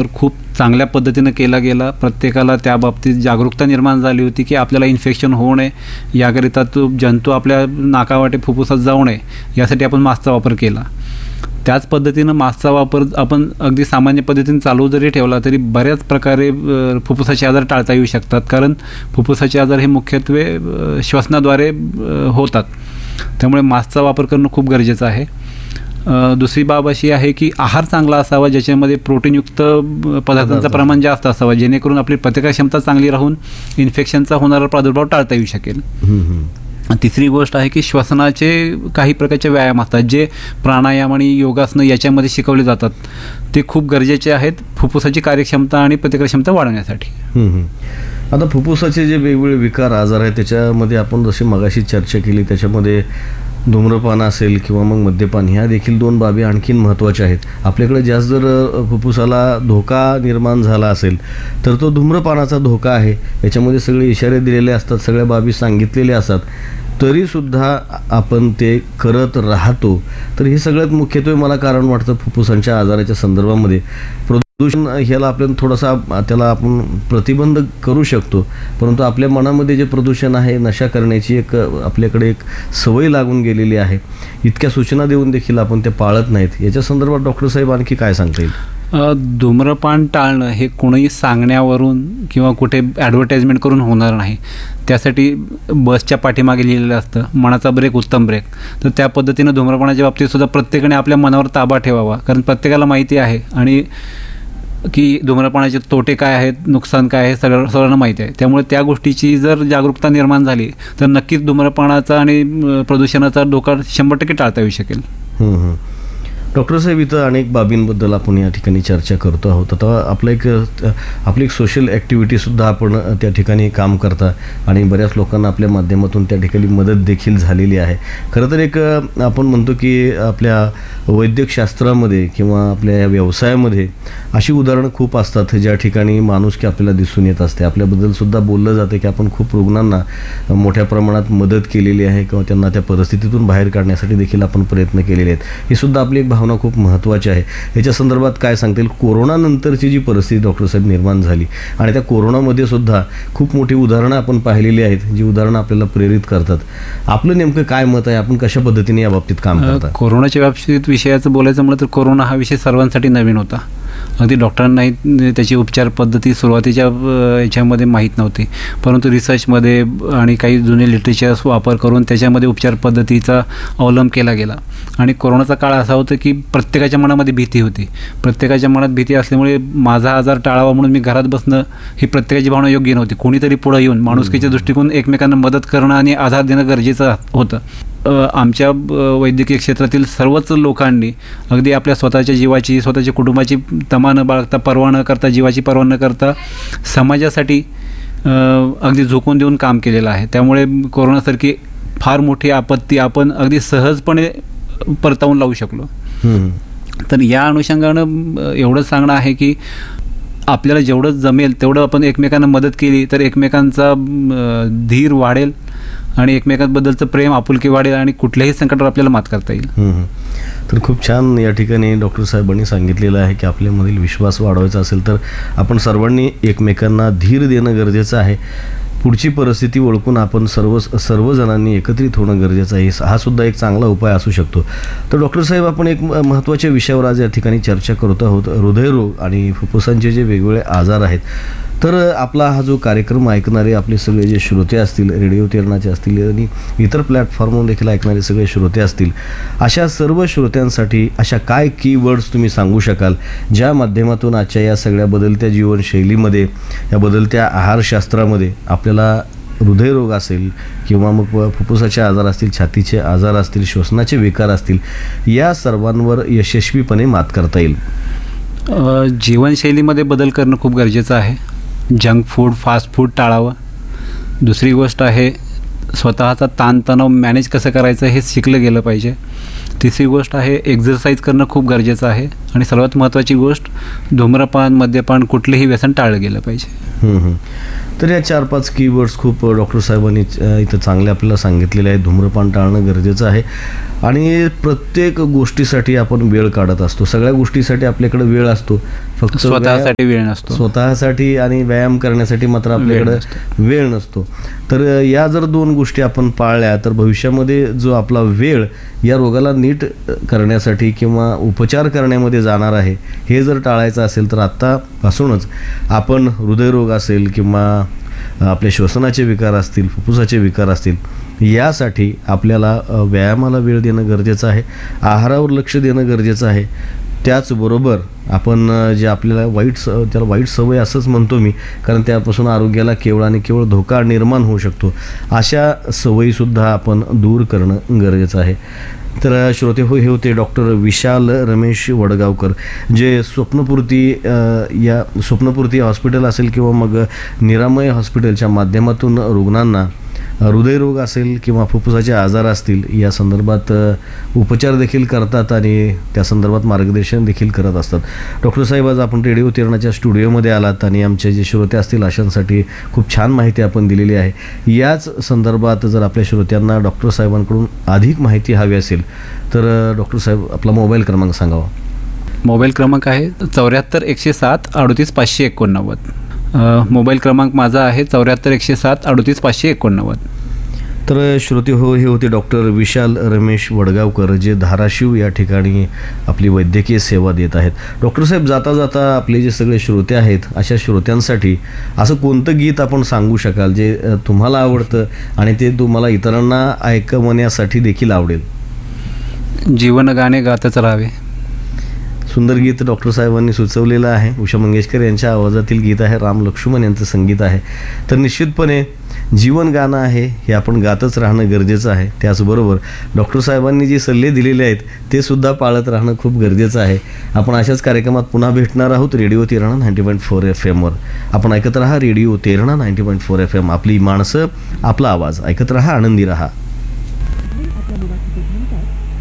खूप चांगल्या पद्धतीनं केला गेला. प्रत्येकाला त्या बाबतीत जागरूकता निर्माण झाली होती की आपल्याला इन्फेक्शन होऊ नये, याकरिता तो जंतू आपल्या नाकावाटे फुफ्फुसात जाऊ नये यासाठी आपण मास्कचा वापर केला. त्याच पद्धतीनं मास्कचा वापर आपण अगदी सामान्य पद्धतीने चालू जरी ठेवला तरी बऱ्याच प्रकारे फुफ्फुसाचे आजार टाळता येऊ शकतात, कारण फुफ्फुसाचे आजार हे मुख्यत्वे श्वसनाद्वारे होतात. त्यामुळे मास्कचा वापर करणं खूप गरजेचं आहे. दुसरी बाब अशी आहे की आहार चांगला असावा, ज्याच्यामध्ये प्रोटीनयुक्त पदार्थांचं प्रमाण जास्त असावं, जेणेकरून आपली प्रतिकारक्षमता चांगली राहून इन्फेक्शनचा होणारा प्रादुर्भाव टाळता येऊ शकेल. तिसरी गोष्ट आहे की श्वसनाचे काही प्रकारचे व्यायाम असतात जे प्राणायाम आणि योगासनं याच्यामध्ये शिकवले जातात. ते खूप गरजेचे आहेत फुफ्फुसाची कार्यक्षमता आणि प्रतिकारक्षमता वाढवण्यासाठी. आता फुफ्फुसाचे जे वेगवेगळे विकार आजार आहेत त्याच्यामध्ये आपण जशी मगाशी चर्चा केली, त्याच्यामध्ये धूम्रपान असेल किंवा मग मद्यपान, ह्या देखील 2 बाबी आणखीन महत्त्वाच्या आहेत. आपल्याकडे जास्त जर फुफ्फुसाला धोका निर्माण झाला असेल तर तो धूम्रपानाचा धोका आहे. याच्यामध्ये सगळे इशारे दिलेले असतात, सगळ्या बाबी सांगितलेल्या असतात, तरीसुद्धा आपण ते करत राहतो. तर हे सगळ्यात मुख्यत्वे मला कारण वाटतं फुफ्फुसांच्या आजाराच्या संदर्भामध्ये. प्रदूषण ह्याला आपण थोडासा त्याला आपण प्रतिबंध करू शकतो, परंतु आपल्या मनामध्ये जे प्रदूषण आहे, नशा करण्याची एक आपल्याकडे एक सवय लागून गेलेली आहे. इतक्या सूचना देऊन देखील आपण ते पाळत नाहीत. याच्या संदर्भात डॉक्टर साहेब आणखी काय सांगता येईल? धूम्रपान टाळणं हे कोणीही सांगण्यावरून किंवा कुठे ॲडव्हर्टाइजमेंट करून होणार नाही. त्यासाठी बसच्या पाठीमागे लिहिलेलं असतं मनाचा ब्रेक उत्तम ब्रेक. तर त्या पद्धतीनं धूम्रपानाच्या बाबतीत सुद्धा प्रत्येकाने आपल्या मनावर ताबा ठेवावा, कारण प्रत्येकाला माहिती आहे आणि की धूम्रपानाचे तोटे काय आहेत, नुकसान काय आहे, सर्वांना माहिती आहे. त्यामुळे त्या गोष्टीची जर जागरूकता निर्माण झाली तर नक्कीच धूम्रपानाचा आणि प्रदूषणाचा धोका 100% टाळता येऊ शकेल. डॉक्टर साहेब, इथं अनेक बाबींबद्दल आपण या ठिकाणी चर्चा करतो आहोत. आता आपली एक सोशल ॲक्टिव्हिटीसुद्धा आपण त्या ठिकाणी काम करता आणि बऱ्याच लोकांना आपल्या माध्यमातून त्या ठिकाणी मदत देखील झालेली आहे. खरं तर एक आपण म्हणतो की आपल्या वैद्यकशास्त्रामध्ये किंवा आपल्या व्यवसायामध्ये अशी उदाहरणं खूप असतात ज्या ठिकाणी माणुसकी आपल्याला दिसून येत असते. आपल्याबद्दलसुद्धा बोललं जातं की आपण खूप रुग्णांना मोठ्या प्रमाणात मदत केलेली आहे किंवा त्यांना त्या परिस्थितीतून बाहेर काढण्यासाठी देखील आपण प्रयत्न केलेले आहेत. ही सुद्धा आपली एक भावना खूप महत्त्वाची आहे. याच्या संदर्भात काय सांगता येईल? कोरोनानंतरची जी परिस्थिती डॉक्टर साहेब निर्माण झाली आणि त्या कोरोनामध्ये सुद्धा खूप मोठी उदाहरणं आपण पाहिलेली आहेत, जी उदाहरणं आपल्याला प्रेरित करतात. आपलं नेमकं काय मत आहे? आपण कशा पद्धतीने या बाबतीत काम करता? कोरोनाच्या बाबतीत विषयाचं बोलायचं म्हटलं तर कोरोना हा विषय सर्वांसाठी नवीन होता. अगदी डॉक्टरांनाही त्याची उपचार पद्धती सुरुवातीच्या याच्यामध्ये माहीत नव्हती, परंतु रिसर्चमध्ये आणि काही जुने लिटरेचर्स वापर करून त्याच्यामध्ये उपचार पद्धतीचा अवलंब केला गेला. आणि कोरोनाचा काळ असा होता की प्रत्येकाच्या मनामध्ये भीती होती. प्रत्येकाच्या मनात भीती असल्यामुळे माझा आजार टाळावा म्हणून मी घरात बसणं ही प्रत्येकाची भावना योग्य नव्हती. कोणीतरी पुढं येऊन माणुसकीच्या दृष्टिकोन एकमेकांना मदत करणं आणि आधार देणं गरजेचं होतं. आमच्या वैद्यकीय क्षेत्रातील सर्वच लोकांनी अगदी आपल्या स्वतःच्या जीवाची, स्वतःच्या कुटुंबाची तमा न बाळगता, पर्वा न करता, जीवाची पर्वा न करता समाजासाठी अगदी झोकून देऊन काम केलेलं आहे. त्यामुळे कोरोनासारखी फार मोठी आपत्ती आपण अगदी सहजपणे परतावून लावू शकलो. तर या अनुषंगानं एवढंच सांगणं आहे की आपल्याला जेवढं जमेल तेवढं आपण एकमेकांना मदत केली तर एकमेकांचा धीर वाढेल आणि एकमेकांबद्दलचं प्रेम, आपुलकी वाढेल आणि कुठल्याही संकटावर आपल्याला मात करता येईल. तर खूप छान या ठिकाणी डॉक्टर साहेबांनी सांगितलेलं आहे की आपल्यामधील विश्वास वाढवायचा असेल तर आपण सर्वांनी एकमेकांना धीर देणं गरजेचं आहे. पुढची परिस्थिती ओळखून आपण सर्वजणांनी एकत्रित होणं गरजेचं आहे. हा सुद्धा एक चांगला उपाय असू शकतो. तर डॉक्टर साहेब, आपण एक महत्त्वाच्या विषयावर आज या ठिकाणी चर्चा करत आहोत, हृदयरोग आणि फुफ्फुसांचे जे वेगवेगळे आजार आहेत. तर आपला हा जो कार्यक्रम ऐकणारे आपले सगळे जे श्रोते असतील, रेडिओ तेरणाचे असतील आणि इतर प्लॅटफॉर्मवर देखील ऐकणारे सगळे श्रोते असतील, अशा सर्व श्रोत्यांसाठी अशा काय कीवर्ड्स तुम्ही सांगू शकाल ज्या माध्यमातून आजच्या या सगळ्या बदलत्या जीवनशैलीमध्ये, या बदलत्या आहारशास्त्रामध्ये आपल्याला हृदयरोग असेल किंवा मग फुफ्फुसाचे आजार असतील, छातीचे आजार असतील, श्वसनाचे विकार असतील, या सर्वांवर यशस्वीपणे मात करता येईल? जीवनशैलीमध्ये बदल करणं खूप गरजेचं आहे. जंक फूड, फास्ट फूड टाळावं. दुसरी गोष्ट आहे स्वतःचा ताणतणाव मॅनेज कसं करायचं हे शिकलं गेलं पाहिजे. तिसरी गोष्ट आहे एक्झरसाईज करणं खूप गरजेचं आहे. आणि सर्वात महत्त्वाची गोष्ट धूम्रपान मद्यपान कुठलेही व्यसन टाळलं गेलं पाहिजे. तर या 4-5 कीवर्ड्स खूप डॉक्टर साहेबांनी इथं चांगले आपल्याला सांगितलेले आहे. धूम्रपान टाळणं गरजेचं आहे आणि प्रत्येक गोष्टीसाठी आपण वेळ काढत असतो. सगळ्या गोष्टीसाठी आपल्याकडे वेळ असतो, फक्त स्वतःसाठी वेळ नसतो. स्वतःसाठी आणि व्यायाम करण्यासाठी मात्र आपल्याकडे वेळ नसतो. तर या जर 2 गोष्टी आपण पाळल्या तर भविष्यामध्ये जो आपला वेळ या रोगाला नीट करण्यासाठी किंवा उपचार करण्यामध्ये जाणार आहे हे जर टाळायचं असेल तर आत्तापासूनच आपण हृदयरोग असेल किंवा आपले श्वसनाचे विकार असतील, फुफ्फुसाचे विकार असतील, यासाठी आपल्याला व्यायामाला वेळ देणं गरजेचं आहे, आहारावर लक्ष देणं गरजेचं आहे. त्याचबरोबर आपण जे आपल्याला त्याला वाईट सवय असंच म्हणतो मी, कारण त्यापासून आरोग्याला केवळ आणि केवळ धोका निर्माण होऊ शकतो, अशा सवयीसुद्धा आपण दूर करणं गरजेचं आहे. तर श्रोते हो, हे होते डॉक्टर विशाल रमेश वडगावकर, जे स्वप्नपूर्ती हॉस्पिटल असेल किंवा मग निरामय हॉस्पिटलच्या माध्यमातून रुग्णांना हृदयरोग असेल किंवा फुफ्फुसाचे आजार असतील या संदर्भात उपचार देखील करतात आणि त्या संदर्भात मार्गदर्शन देखील करत असतात. डॉक्टर साहेब, आज आपण रेडिओ तेरणाच्या स्टुडिओमध्ये आलात आणि आमचे जे श्रोते असतील अशांसाठी खूप छान माहिती आपण दिलेली आहे. याच संदर्भात जर आपल्या श्रोत्यांना डॉक्टर साहेबांकडून अधिक माहिती हवी असेल तर डॉक्टर साहेब आपला मोबाईल क्रमांक सांगावा. मोबाईल क्रमांक आहे 74 107 38 589. मोबाईल क्रमांक माझा आहे 74 107 38 589. तर श्रोते हो, हे होते डॉक्टर विशाल रमेश वडगावकर, जे धाराशिव या ठिकाणी आपली वैद्यकीय सेवा देत आहेत. डॉक्टर साहेब, जाता जाता आपले जे सगळे श्रोते आहेत अशा श्रोत्यांसाठी असं कोणतं गीत आपण सांगू शकाल जे तुम्हाला आवडतं आणि ते तुम्हाला इतरांना ऐकवण्यासाठी देखील आवडेल? जीवन गाणे गातच राहावे. सुंदर गीत डॉक्टर साहेबांनी सुचवलेलं आहे. उषा मंगेशकर यांच्या आवाजातील गीत आहे, राम लक्ष्मण यांचं संगीत आहे. तर निश्चितपणे जीवन गाणं आहे हे आपण गातच राहणं गरजेचं आहे. त्याचबरोबर डॉक्टर साहेबांनी जे सल्ले दिलेले आहेत ते सुद्धा पाळत राहणं खूप गरजेचं आहे. आपण अशाच कार्यक्रमात पुन्हा भेटणार आहोत रेडिओ तेरणा 90.4 FM. आपण ऐकत राहा रेडिओ तेरणा 90.4 FM. आपली माणसं, आपला आवाज. ऐकत राहा, आनंदी राहा.